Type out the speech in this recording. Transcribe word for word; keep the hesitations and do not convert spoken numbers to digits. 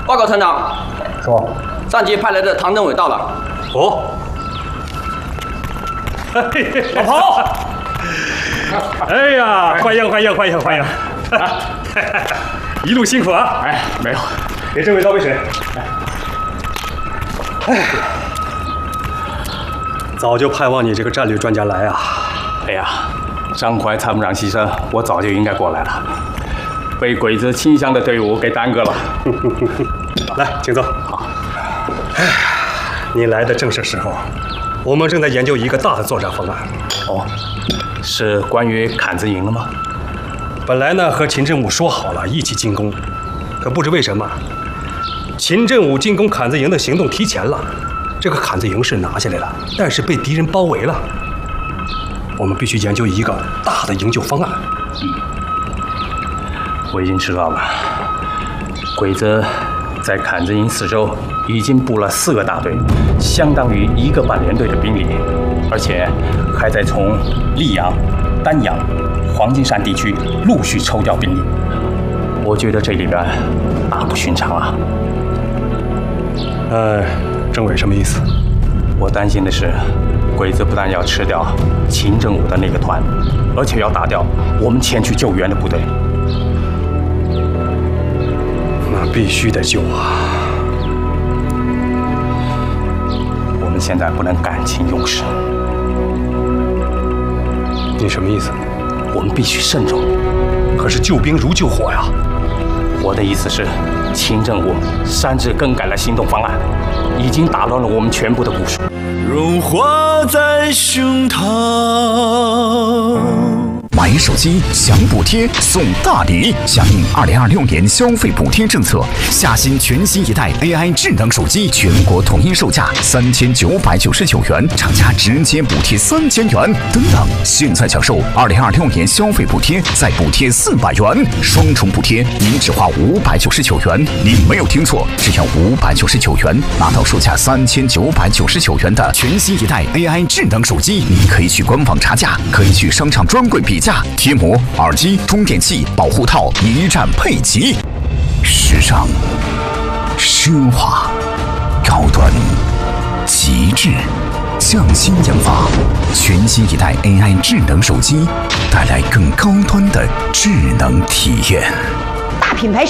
报告团长， 说， 上级派来的唐政委到了。 哦， 老彭，哎呀，欢迎欢迎欢迎欢迎！啊，一路辛苦啊！ 哎，没有， 给政委倒杯水。哎，早就盼望你这个战略专家来啊！ 哎呀，张怀参谋长牺牲，我早就应该过来了，被鬼子倾向的队伍给耽搁了。 来，请坐。好。哎，你来的正是时候，我们正在研究一个大的作战方案。 哦，是关于坎子营的吗？ 本来呢，和秦振武说好了一起进攻，可不知为什么，秦振武进攻坎子营的行动提前了。这个坎子营是拿下来了，但是被敌人包围了。我们必须研究一个大的营救方案。 嗯，我已经知道了。鬼子在坎子营四周已经布了四个大队，相当于一个半连队的兵力，而且还在从溧阳、丹阳、黄金山地区陆续抽调兵力。我觉得这里边大不寻常啊。 呃，政委什么意思？ 我担心的是，鬼子不但要吃掉秦政武的那个团，而且要打掉我们前去救援的部队。 那必须得救啊！ 我们现在不能感情用事。 你什么意思？ 我们必须慎重。 可是救兵如救火呀！ 我的意思是，秦政武擅自更改了行动方案，已经打乱了我们全部的部署。 融化在胸膛。 买手机享补贴送大礼，响应二零二六年消费补贴政策，夏新全新一代 A I 智能手机全国统一售价三千九百九十九元，厂家直接补贴三千元。等等，现在享受二零二六年消费补贴，再补贴四百元，双重补贴，您只花五百九十九元。您没有听错，只要五百九十九元，拿到售价三千九百九十九元的全新一代 A I 智能手机。您可以去官网查价，可以去商场专柜比价。贴膜、耳机、充电器、保护套一站配齐，时尚、奢华、高端、极致，匠心研发，全新一代 A I 智能手机，带来更高端的智能体验。 大品牌。